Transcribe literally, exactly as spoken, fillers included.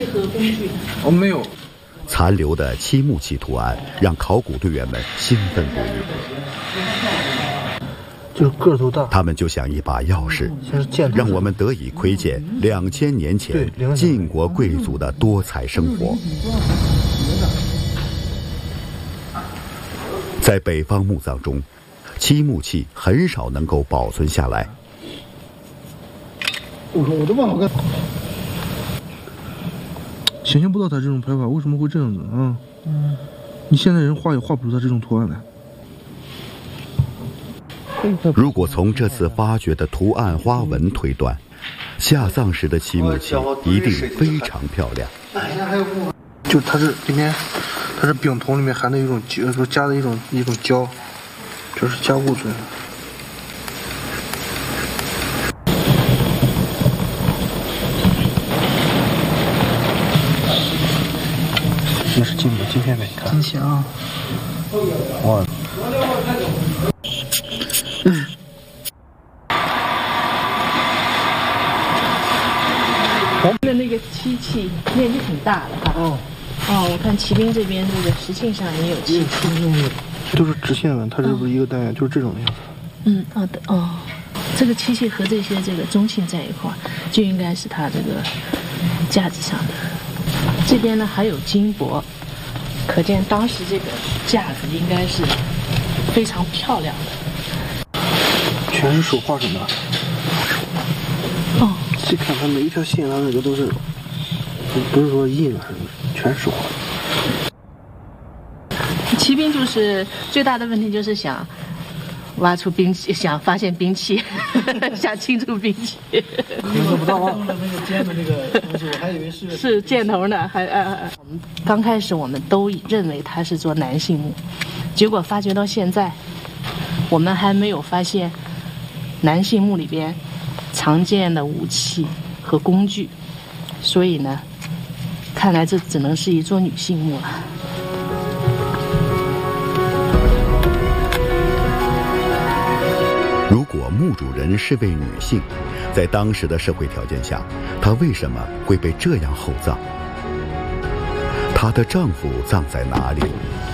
和工具？ 我、哦、没有。 残留的漆木器图案让考古队员们兴奋不已。 就是个头大， 他们就像一把钥匙，让我们得以窥见两千年前晋国贵族的多彩生活。在北方墓葬中，漆木器很少能够保存下来。 我说我都忘了，想象不到他这种拍法为什么会这样子啊？嗯，你现在人画也画不出他这种图案来。 如果从这次发掘的图案花纹推断，下葬时的漆木器一定非常漂亮。 就是它是里面，它是饼筒里面含的一种胶，说加的一种一种胶，就是加固存。这是镜子，镜片没看。 真行啊！ 哇！嗯。 我们的那个漆器面积挺大的哈。哦。哦，我看骑兵这边这个石磬上也有漆器。 都是直线纹，它这不是一个单元，就是这种样子。 嗯，哦的哦，这个漆器和这些这个中性在一块儿，就应该是它这个架子上的。这边呢还有金箔，可见当时这个架子应该是非常漂亮的。 全是手画上的。 哦。 细看它每一条线，它那个都是，不是说印了，全是手画的。 骑兵就是最大的问题就是想挖出兵器，想发现兵器，想清楚兵器。 你看不到啊？那个尖的那个东西，我还以为是是箭头呢，还呃，我们刚开始我们都认为它是做男性墓，结果发掘到现在，我们还没有发现男性墓里边常见的武器和工具，所以呢，看来这只能是一座女性墓了。 如果墓主人是位女性，在当时的社会条件下，她为什么会被这样厚葬？她的丈夫葬在哪里？